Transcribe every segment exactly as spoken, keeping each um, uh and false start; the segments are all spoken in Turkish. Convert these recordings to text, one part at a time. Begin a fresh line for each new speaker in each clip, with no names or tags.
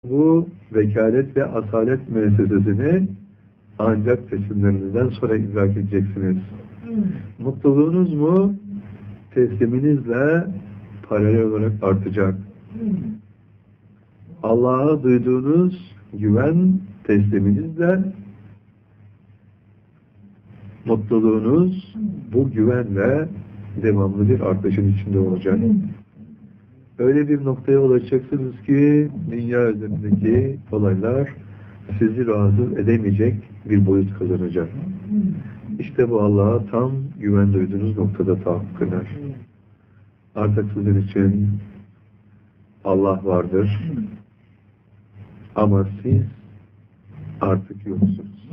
Bu vekalet ve asalet müessesesini ancak seçimlerinizden sonra idrak edeceksiniz. Mutluluğunuz mu tesliminizle paralel olarak artacak. Allah'a duyduğunuz güven tesliminizle mutluluğunuz bu güvenle devamlı bir artışın içinde olacak. Öyle bir noktaya ulaşacaksınız ki dünya üzerindeki olaylar sizi razı edemeyecek bir boyut kazanacak. İşte bu Allah'a tam güven duyduğunuz noktada tahakkuk eder. Artık sizin için Allah vardır. Ama siz artık yoksunuz.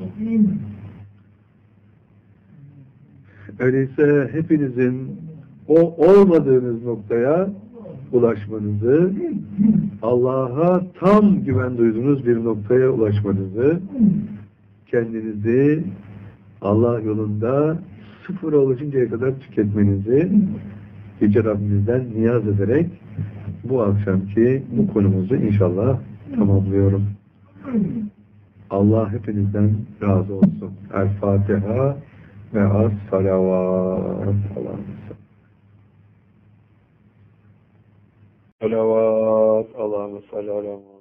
Öyleyse hepinizin o olmadığınız noktaya ulaşmanızı, Allah'a tam güven duyduğunuz bir noktaya ulaşmanızı, kendinizi Allah yolunda sıfıra ulaşıncaya kadar tüketmenizi Yüce Rabbimizden niyaz ederek bu akşamki bu konumuzu inşallah tamamlıyorum. Allah hepinizden razı olsun. El Fatiha ve az salavat. Salavat. Allah'ım sallallahu